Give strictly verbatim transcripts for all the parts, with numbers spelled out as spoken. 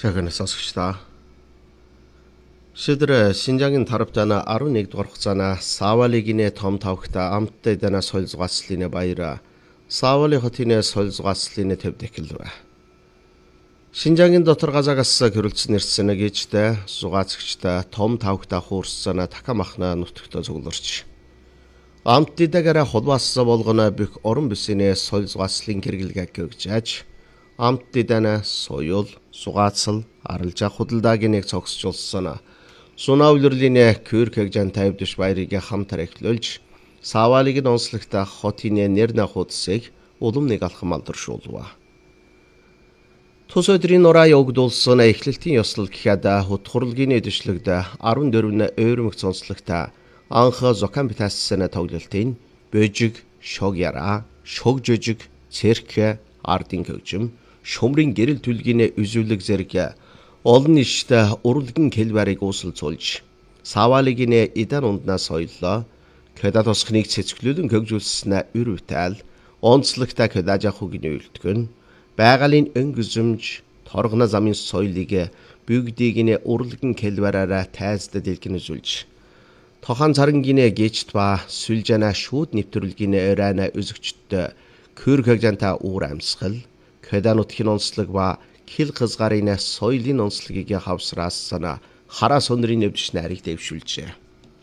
Жагнаас сонсогчдоо. Шийдэр Шинжаагийн тарапдана арван нэг дугаар хугацаана Савалигинэ том тавхта амттай дана соёл зугаацлын баяра Савали хотын соёл зугаацлын төвд эхэлвэ. Шинжаагийн дотор газагаас гэрүүлсэн ирсэн гэжтэй зугаацагчтай том тавхта хуурсана такамахна нутагта цугларч. Амттайдагаараа холбаасан болгоно бүх орон бүсийн соёл зугаацлын хэрэглээг гэгжээж амттайдана соёл зугаацал арилжаа худалдаагийн нэг цогсжулсан Сунаавлэрлийн кюркэг жан тавьдш баярыг хамтар эхлүүлж Савалигийн онцлогтой хотын нэрнэ хуудсыг улам нэг алхам алдаршуулва. Тус өдрийн нураа явагдуулсан эхлэлтийн ёслол гэхэд хутгурлгийн эдвшлэгд арван дөрвөн ойрмог онцлогтой анх зокамбитассна тоглолтын бөжиг, шог яра, шог жижиг, церк, ардын хөгжим, шумрын гэрэл түлгийн үзүүлэг зэрэг олон нийттэй урлагийн хэлбэрийг үүсэлцүүлж Савалигийн идан унднаас соёлоо кэда тосхныг цэцгэлүүлэн хөгжүүлснэ үрвтэл онцлогтой кэдажа хугийн үйлдгэн байгалийн өнгөзөмж торгоно замын соёлыг бүгдийг нэ урлагийн хэлбэраараа тайздад дэлгэнэжүүлж тохон царангийн гечт ба сүлжана шүүд нэвтрүүлгийн өрөөна үзэгчтэй кюркэг жанта уур амьсгал кэданутхийн онцлог ба хил хязгарын соёлын онцлогийг хавсраасана хараа сонрын нэвдэж нарыг дэвшүүлжээ.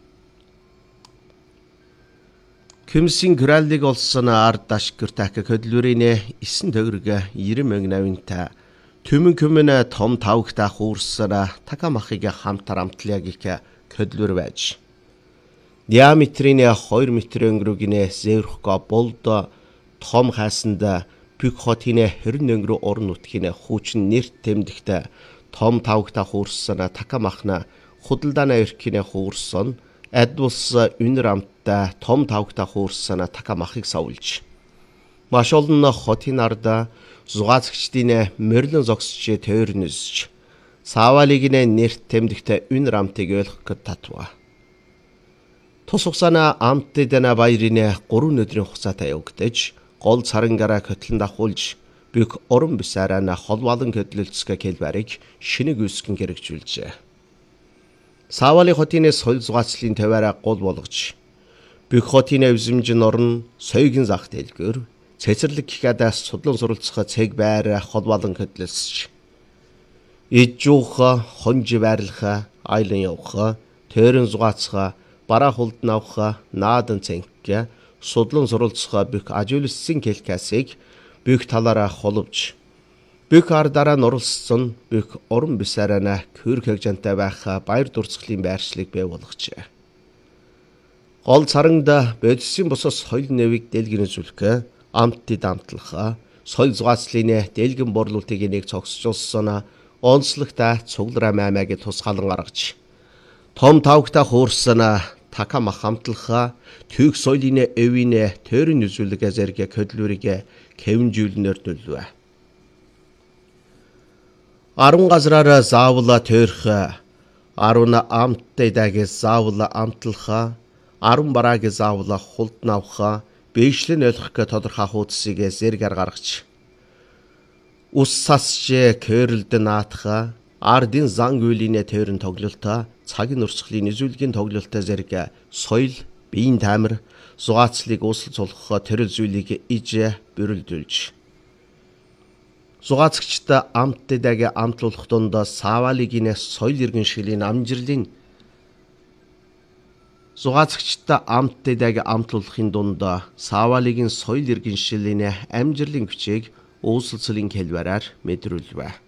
Кэмсийн граллиг олсон ард дашгэртак хөдлөрийн исэн төгрөг нирэн мөнгнавинта төмөн көмөн том тавхта хуурсана такамахыг хамтар амтлаг их хөдлөр байж. Диаметрийн хоёр метр өнгөрөгийн зэврхга болдо том хайсанда бүх хотын хэрэн өнгөрөө орон нутгийн хүүчин нэрт тэмдэгтэй том тавхта хуурсана такамахна худалдаана эрхний хуурсан адвус үнэр амттай том тавхта хуурсана такамахыг савлж маш олон хотын арда зугаацагчдын мөрлөн зогсч тойрнөсч Савалигийн нэрт тэмдэгтэй үнэр амтыг ойлгох гэж татва. Тус хугацаана амттайдана баярын гурван өдрийн хугацаатай явагдаж гол царангаараа хөтлөн дахуулж бүх орон бисараа холбоолон хөдлөлцгөө хэлбэрийг шинэг үүсгэн хэрэгжүүлжээ. Савали хотын соёл зугаацлын тавиараа гол болгож бүх хотын эвзэмжин орн соёгийн зах дэлгүүр цэцэрлэг гэхэд судлан суралцах цэг байр холбоолон хөдлөлсөж ижүүх хонж байрлах айлан явах тэрэн зугаацах бараа хулд навах наадан цэнх судлан суралцах бүх ажиулсан хэлкасыг бүх талаараа холовж бүх ардаараа нурлсан бүх орон бисараа кюркэг жантай байх баяр дурсгалын байршлыг бий болгожээ. Гол царангда бодисын босос соёл нэвийг дэлгэнэжүүлэх амттид амтлах соёл зугаацлын дэлгэн борлуулалтыг нэг цогсжулсан онцлогтой цуглараа маймаг тусгаалan гаргаж том тавхта хуурсана такамах хамтлах түүх соёлын эвийн төрийн үзүүлэг зэрэг хөдлөрийг кэвнжүүлнээр төлөвэ. арван газраараа заавла төрх арван амттайдааг заавла амтлах арван барааг заавла хулд навах бэйшлэн ойлгох тодорхой хуудсыг зэргээр гаргаж ус сасч кэрлд наатах ардын зан үйлийн төрийн тоглолтоо цагийн урсгалын нэзүүлгийн тоглолтоо зэрэг соёл, биеийн таамир, зугаацлыг үүсэлцүүлэх төрөл зүйлийг иж бүрэлдүүлж. Зугаацагчтай амттайдааг амтлуулах донд Савалигийн соёл иргэншилийн амжилтын зугаацагчтай амттайдааг амтлуулахын донд Савалигийн соёл иргэншилийн амжилтын хүчийг үүсэлцлийн хэлбэрээр мэдрүүлвэ.